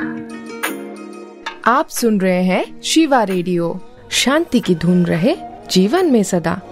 आप सुन रहे हैं शिवा रेडियो। शांति की धुन रहे जीवन में सदा।